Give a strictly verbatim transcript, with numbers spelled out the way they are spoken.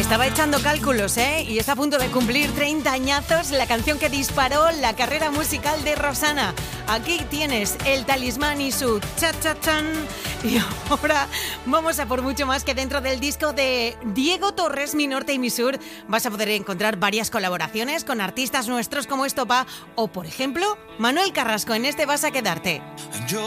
Estaba echando cálculos, ¿eh? Y está a punto de cumplir treinta añazos la canción que disparó la carrera musical de Rosana. Aquí tienes El Talismán y su cha-cha-chan. Y ahora vamos a por mucho más, que dentro del disco de Diego Torres, Mi Norte y Mi Sur, vas a poder encontrar varias colaboraciones con artistas nuestros como Estopa o, por ejemplo, Manuel Carrasco. En este vas a quedarte.